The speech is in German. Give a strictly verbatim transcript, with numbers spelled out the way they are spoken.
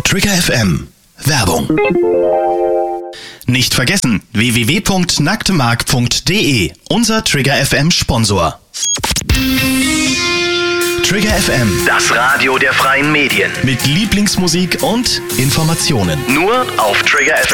Trigger F M. Werbung. Nicht vergessen, w w w punkt nacktemark punkt d e, unser Trigger F M Sponsor. Trigger F M, das Radio der freien Medien. Mit Lieblingsmusik und Informationen. Nur auf Trigger F